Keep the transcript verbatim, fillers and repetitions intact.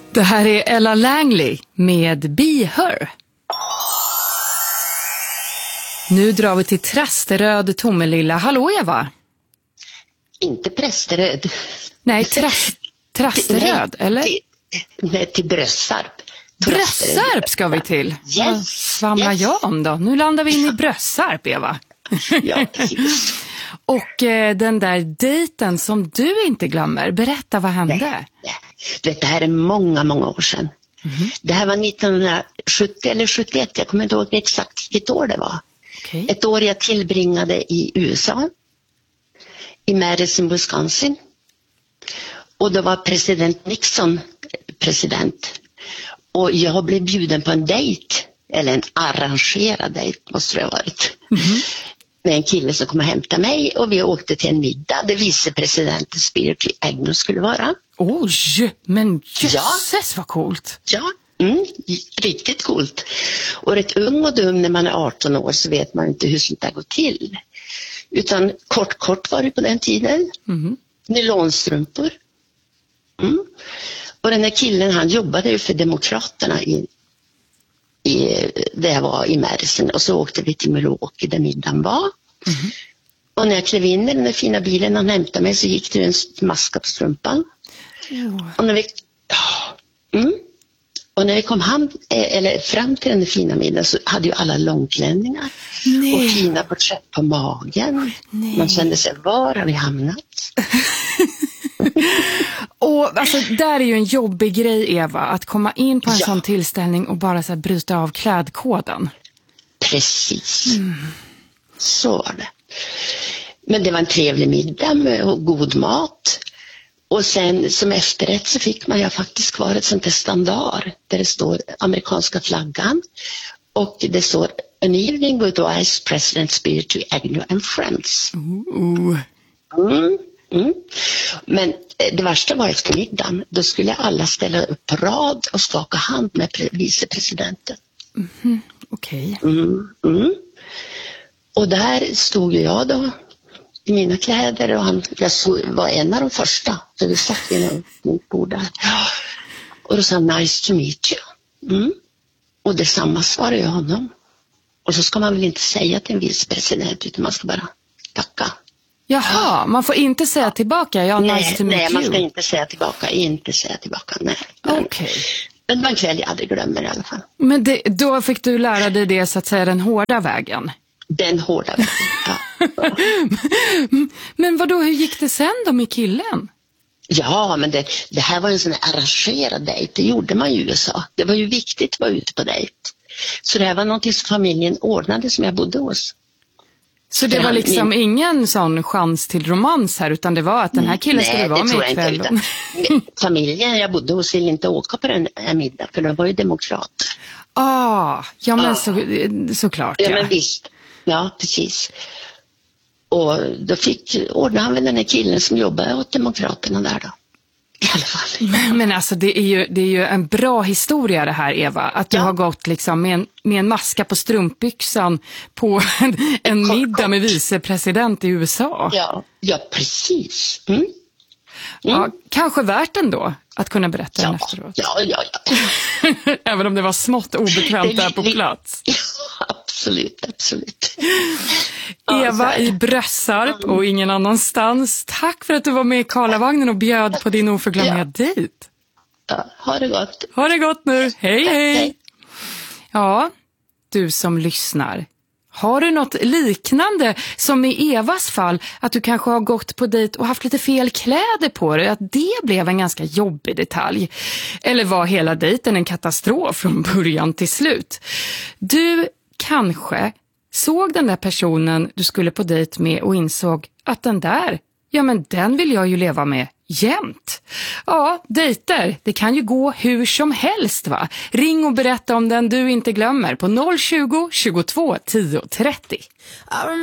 Det här är Ella Langley med Be Her. Nu drar vi till Trasteröd, Tomelilla. Hallå Eva? Inte Prästeröd. Nej, tras, Trasteröd, eller? Till, nej, till Brössarp. Brössarp ska vi till. Yes, Vad svamlar yes. jag om då? Nu landar vi in i Brössarp, Eva. Ja, precis. Och eh, den där dejten som du inte glömmer, berätta vad hände? Nej, nej. Du vet, det här är många, många år sedan. Mm-hmm. Det här var nittonhundrasjuttio eller sjuttioett, jag kommer inte ihåg exakt vilket år det var. Okay. Ett år jag tillbringade i U S A, i Madison, Wisconsin. Och då var president Nixon president. Och jag blev bjuden på en dejt, eller en arrangerad dejt måste det ha varit. Mm-hmm. Med en kille som kom och hämtade mig, och vi åkte till en middag där vicepresidenten Spiro Agnew skulle vara. Oj, men jösses ja. Vad coolt. Ja, mm, riktigt coolt. Och rätt ung och dum när man är arton år så vet man inte hur sånt där går till. Utan kort kort var det på den tiden. Mm. Nylonstrumpor. Mm. Och den här killen, han jobbade ju för Demokraterna i, i, där jag var i Madison. Och så åkte vi till Milwaukee där middagen var. Mm. Och när jag klev in i den där fina bilen han hämtade mig så gick det en maska på strumpan. Mm. Och när vi... Mm. Och när vi kom ham, eller fram till den fina middagen så hade ju alla långklänningar. Nej. Och fina porträtt på magen. Nej. Man kände sig, var har vi hamnat? Och alltså, där är ju en jobbig grej, Eva, att komma in på en ja. sån tillställning och bara så här, bryta av klädkoden. Precis. Mm. Så var det. Men det var en trevlig middag med god mat. Och sen som efterrätt så fick man ju faktiskt kvar ett sånt här standard där det står amerikanska flaggan och det står an evening with Vice President Spiro Agnew and friends. Uh. Mm, mm. Men det värsta var efter middagen. Då skulle alla ställa upp på rad och skaka hand med pre- vicepresidenten. Mm-hmm. Okej. Okay. Mm, mm. Och där stod jag då i mina kläder och han, jag såg, var en av de första så vi satt vid mitt bord där. Och då sa han, nice to meet you. Mm. Och detsamma svarade jag honom. Och så ska man väl inte säga till en vicepresident utan man ska bara tacka. Jaha, man får inte säga tillbaka, ja, nej, nice to meet nej, you. man ska inte säga tillbaka, inte säga tillbaka, nej. Okej. Okay. Men det var en kväll jag aldrig glömmer i alla fall. Men det, då fick du lära dig det så att säga den hårda vägen. Den hårda vägen, ja. Men vadå, hur gick det sen då med killen? Ja, men det, det här var en sån här arrangerad dejt. Det gjorde man i U S A. Det var ju viktigt att vara ute på dejt. Så det här var någonting som familjen ordnade som jag bodde hos. Så det var liksom min... ingen sån chans till romans här, utan det var att den här killen skulle Nej, vara med ikväll? Inte, utan, familjen jag bodde hos ville inte åka på den här middagen för de var ju demokrater. Ah, ja men ah. så, såklart. Ja, ja men visst. Ja, precis. Och då fick ordna han väl den här killen som jobbade åt Demokraterna där då. I alla fall. Men, men alltså det är, ju, det är ju en bra historia det här, Eva. Att du ja. har gått liksom med en, med en maska på strumpbyxan på en, en kort, middag kort. med vicepresident i U S A. Ja, ja precis. Mm. Mm. Ja, kanske värt ändå att kunna berätta ja, den efteråt. Ja, ja, ja. Även om det var smått obekvämt där på plats. Ja, absolut, absolut. Eva i Brössarp och ingen annanstans. Tack för att du var med i Karlavagnen och bjöd på din oförglömliga ja. dejt. Ja, ha det gott. Ha det gott nu. Hej, hej. hej. Ja, du som lyssnar. Har du något liknande som i Evas fall, att du kanske har gått på dejt och haft lite fel kläder på dig, att det blev en ganska jobbig detalj? Eller var hela dejten en katastrof från början till slut? Du kanske såg den där personen du skulle på dejt med och insåg att den där, ja men den vill jag ju leva med jämt. Ja, dejter, det kan ju gå hur som helst va? Ring och berätta om den du inte glömmer på noll tjugo, tjugotvå, tio trettio.